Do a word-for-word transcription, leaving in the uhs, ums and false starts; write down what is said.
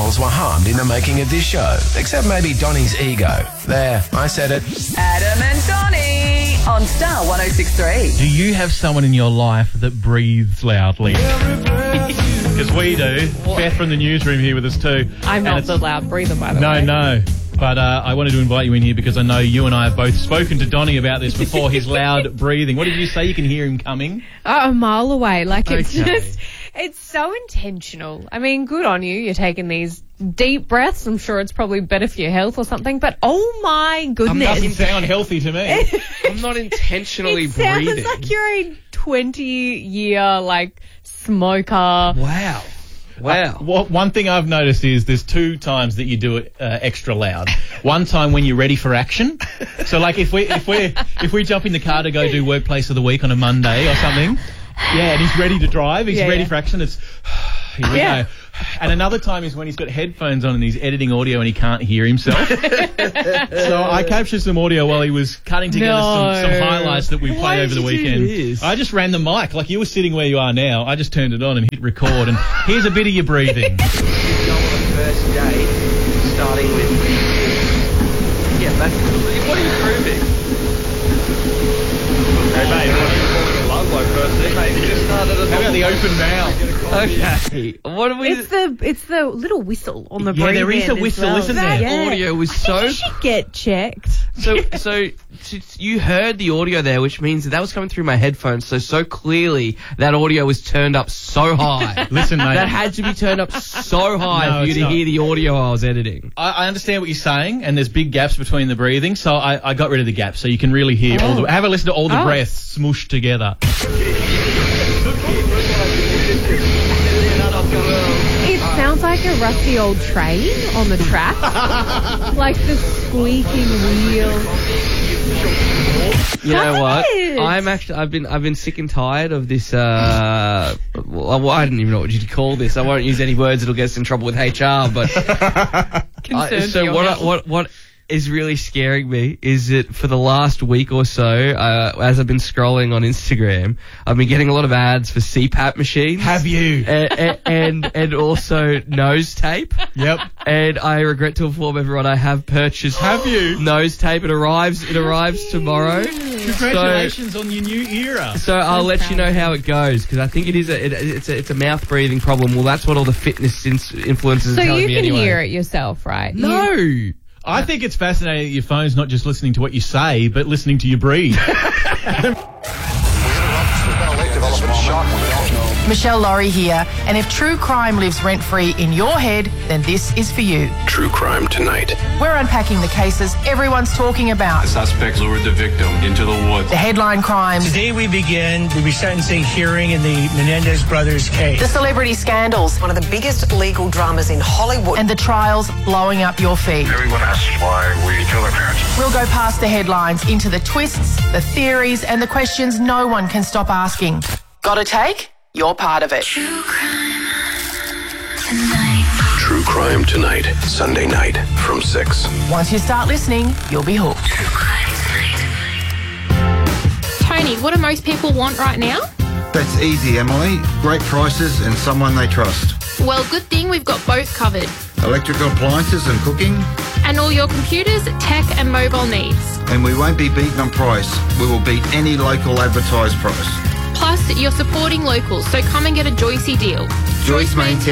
animals were harmed in the making of this show, except maybe Donnie's ego. There, I said it. Adam and Donnie on Star one oh six point three. Do you have someone in your life that breathes loudly? Because we do. Beth from the newsroom here with us too. I'm not the loud breather, by the no, way. No, no. But uh, I wanted to invite you in here because I know you and I have both spoken to Donnie about this before, his loud breathing. What did you say? You can hear him coming? Oh, a mile away. Like, it's Okay. just, it's so intentional. I mean, good on you. You're taking these deep breaths. I'm sure it's probably better for your health or something. But oh my goodness. Doesn't sound healthy to me. I'm not intentionally it sounds breathing. like you're a twenty-year, like, smoker. Wow. Wow. Uh, well, one thing I've noticed is there's two times that you do it uh, extra loud. One time when you're ready for action. So, like, if we if we if we jump in the car to go do Workplace of the Week on a Monday or something, yeah, and he's ready to drive, he's Yeah, ready yeah. for action. It's here we Yeah. go. And another time is when he's got headphones on and he's editing audio and he can't hear himself. So I captured some audio while he was cutting together No. some, some highlights that we Why played over did the you do weekend. this? I just ran the mic like you were sitting where you are now. I just turned it on and hit record. And here's a bit of your breathing. Go on a first date, starting with... Yeah, that's... What are you proving? Hey, mate, Love my first date, mate. You just started at how about the open mouth? Okay. What are we... It's the it's the little whistle on the Yeah, breathing there is a end as whistle, well. isn't That there? audio was I think so... you should get checked. So, so, so you heard the audio there, which means that that was coming through my headphones. So, so clearly that audio was turned up so high. Listen, mate. That had to be turned up so high No, for you it's to not. hear the audio I was editing. I, I understand what you're saying, and there's big gaps between the breathing, so I, I got rid of the gaps, so you can really hear all the... Have a listen to all the Oh. breaths smooshed together. It sounds like a rusty old train on the track. Like the squeaking wheels. You know what? Good. I'm actually I've been I've been sick and tired of this. Uh, well, I don't even know what you'd call this. I won't use any words that'll get us in trouble with H R. But I, Concerned for so your what I, health. what what is really scaring me is that for the last week or so, uh, as I've been scrolling on Instagram, I've been getting a lot of ads for C PAP machines. Have you? and, and and also nose tape. Yep. And I regret to inform everyone I have purchased. Have you? Nose tape? It arrives. It arrives tomorrow. Congratulations on your new era. So I'll let you know how it goes because I think it is a it, it's a it's a mouth breathing problem. Well, that's what all the fitness ins- influencers So are telling you me can anyway. hear it yourself, right? You- No. I think it's fascinating that your phone's not just listening to what you say, but listening to you breathe. Michelle Laurie here, and if true crime lives rent-free in your head, then this is for you. True Crime Tonight. We're unpacking the cases everyone's talking about. Suspects lured the victim into the woods. The headline crimes, Today we begin the resentencing hearing in the Menendez brothers case. the celebrity scandals, One of the biggest legal dramas in Hollywood. and the trials blowing up your feed. Everyone asks why we kill our parents. We'll go past the headlines into the twists, the theories, and the questions no one can stop asking. Got a take? You're part of it. True Crime Tonight. Sunday night from six. Once you start listening, you'll be hooked. Tony, what do most people want right now? That's easy, Emily. Great prices and someone they trust. Well, good thing we've got both covered. Electrical appliances and cooking, And all your computers, tech and mobile needs. and we won't be beaten on price. We will beat any local advertised price. Plus, you're supporting locals, so come and get a Joycey deal. Joyce maintains